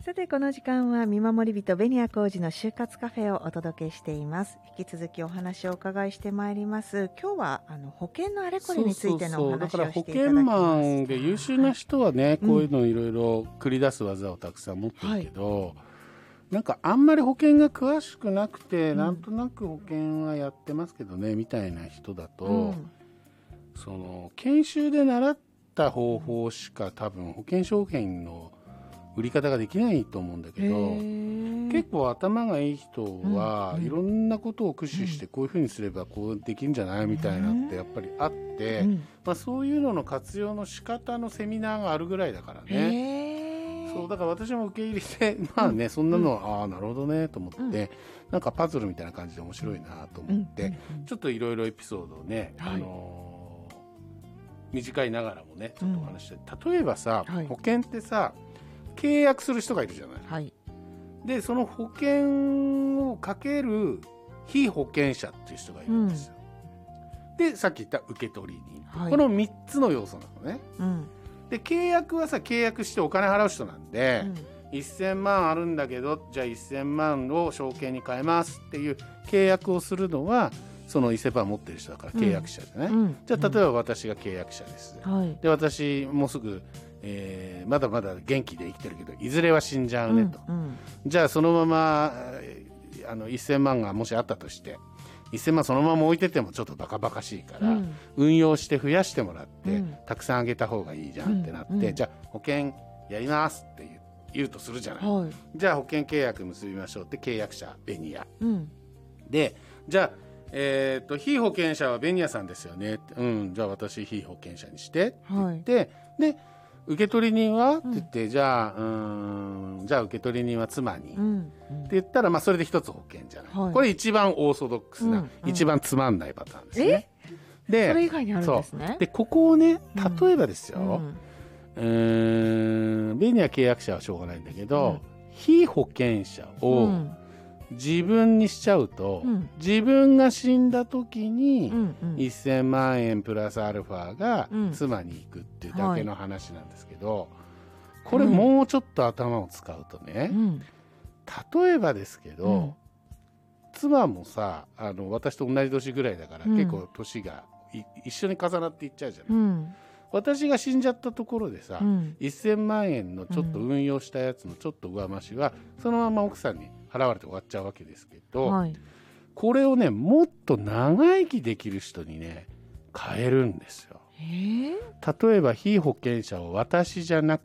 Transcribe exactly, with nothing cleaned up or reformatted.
さてこの時間は見守り人紅谷浩二の就活カフェをお届けしています。引き続きお話をお伺いしてまいります。今日はあの保険のあれこれについてのお話をしていただきます。 そうそうそう、だから保険マンで優秀な人はね、はい、こういうのいろいろ繰り出す技をたくさん持ってるけど、はい、なんかあんまり保険が詳しくなくて、うん、なんとなく保険はやってますけどねみたいな人だと、うん、その研修で習った方法しか多分保険証券の売り方ができないと思うんだけど、結構頭がいい人はいろんなことを駆使してこういうふうにすればこうできるんじゃないみたいなってやっぱりあって、まあ、そういうのの活用の仕方のセミナーがあるぐらいだからね。そうだから私も受け入れてまあね、そんなのはああなるほどねと思って、なんかパズルみたいな感じで面白いなと思って、ちょっといろいろエピソードをね、あの短いながらもねちょっとお話して、例えばさ、保険ってさ契約する人がいるじゃない、はい、でその保険をかける被保険者っていう人がいるんですよ、うん、でさっき言った受取人、はい、このみっつの要素なのね、うん、で契約はさ契約してお金払う人なんで、うん、せんまんあるんだけどじゃあせんまんを証券に変えますっていう契約をするのはそのせんまん持ってる人だから契約者でね、うん、じゃあ例えば私が契約者です、うん、で私もうすぐえー、まだまだ元気で生きてるけどいずれは死んじゃうねと、うんうん、じゃあそのままあのせんまんがもしあったとしてせんまんそのまま置いててもちょっとバカバカしいから、うん、運用して増やしてもらって、うん、たくさんあげた方がいいじゃんってなって、うんうん、じゃあ保険やりますって言う、言うとするじゃない、はい、じゃあ保険契約結びましょうって契約者紅谷、うん、でじゃあえー、と被保険者は紅谷さんですよね、うん、じゃあ私被保険者にしてって言って、はい、で受取人は、うん、って言ってじゃあうーんじゃあ受取人は妻に、うんうん、って言ったら、まあ、それで一つ保険じゃない、はい、これ一番オーソドックスな、うんうん、一番つまんないパターンですね。 でそれ以外にあるんですね。 でここをね例えばですよ、うん、うーん紅谷契約者はしょうがないんだけど、うん、被保険者を、うん自分にしちゃうと、うん、自分が死んだ時に、うんうん、せんまんえんプラスアルファが妻に行くっていうだけの話なんですけど、はい、これもうちょっと頭を使うとね、うん、例えばですけど、うん、妻もさあの私と同じ年ぐらいだから、うん、結構年が一緒に重なっていっちゃうじゃない、うん、私が死んじゃったところでさ、うん、せんまんえんのちょっと運用したやつのちょっと上増しはそのまま奥さんに払われて終わっちゃうわけですけど、はい、これをねもっと長生きできる人にね変えるんですよ。例えば被保険者を私じゃなく